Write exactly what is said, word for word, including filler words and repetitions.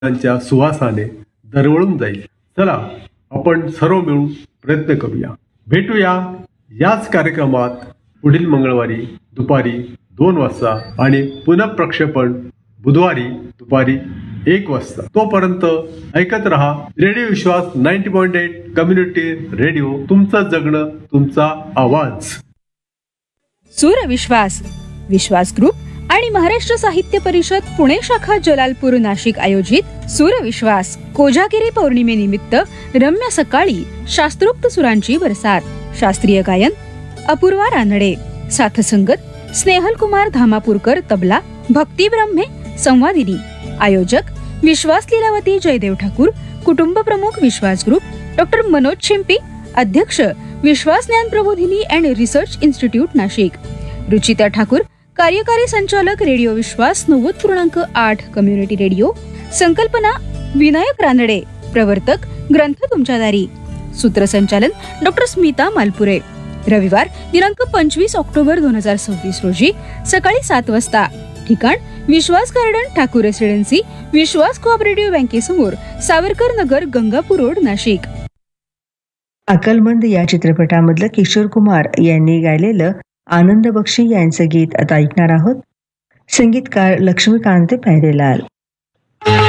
त्यांच्या सुवासाने दरवळून जाईल. चला आपण सर्व मिळून प्रयत्न करूया. भेटूया याच कार्यक्रमात पुढील मंगळवारी दुपारी दोन वाजता आणि पुनः प्रक्षेपण बुधवारी दुपारी एक वाजता. तोपर्यंत ऐकत रहा रेडिओ विश्वास ninety point eight community radio, तुमचं जगणं तुमचा आवाज. सूरविश्वास विश्वास ग्रुप आणि महाराष्ट्र साहित्य परिषद पुणे शाखा जलालपूर नाशिक आयोजित सूरविश्वास कोजागिरी पौर्णिमेनिमित्त रम्य सकाळी शास्त्रोक्त सुरांची बरसात. शास्त्रीय गायन अपूर्वा रानडे, साथसंगत स्नेहल कुमार धामापूरकर तबला, भक्ती ब्रह्मे संवादिनी. आयोजक विश्वास लीलावती जयदेव ठाकूर, कुटुंब प्रमुख विश्वास ग्रुप, डॉक्टर मनोज शिंपी, अध्यक्ष विश्वास ज्ञान प्रबोधिनी and research institute Nashik. Ruchita Thakur, कार्यकारी संचालक रेडिओ विश्वास नव्वद पूर्णांक आठ कम्युनिटी रेडिओ. संकल्पना विनायक रानडे, प्रवर्तक ग्रंथ तुमच्या दारी. सूत्रसंचालन डॉक्टर स्मिता मालपुरे. रविवार दिनांक पंचवीस ऑक्टोबर दोन हजार सव्वीस रोजी सकाळी सात वाजता. ठिकाण विश्वास गार्डन, ठाकूर रेसिडेन्सी, विश्वास कोऑपरेटिव्ह बँकेसमोर, सावरकर नगर, गंगापूर रोड, नाशिक. अकलमंद या चित्रपटामधलं किशोर कुमार यांनी गायलेलं आनंद बक्षी यांचं गीत आता ऐकणार आहोत. संगीतकार लक्ष्मीकांत पैरेलाल.